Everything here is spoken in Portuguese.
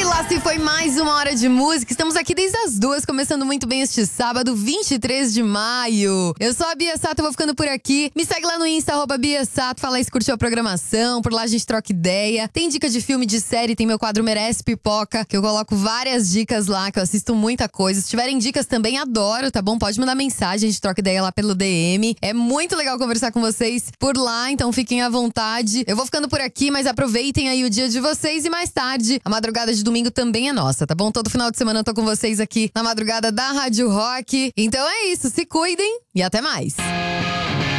lá se foi mais uma hora de música. Estamos aqui desde as 2, começando muito bem este sábado, 23 de maio. Eu sou a Bia Sato, vou ficando por aqui. Me segue lá no Insta, @Bia Sato. Fala aí se curtiu a programação. Por lá a gente troca ideia. Tem dica de filme, de série, tem meu quadro Merece Pipoca, que eu coloco várias dicas lá, que eu assisto muita coisa. Se tiverem dicas também, adoro, tá bom? Pode mandar mensagem, a gente troca ideia lá pelo DM. É muito legal conversar com vocês por lá, então fiquem à vontade. Eu vou ficando por aqui, mas aproveitem aí o dia de vocês e mais tarde, a madrugada de domingo também é nossa, tá bom? Todo final de semana eu tô com vocês aqui na madrugada da Rádio Rock. Então é isso, se cuidem e até mais!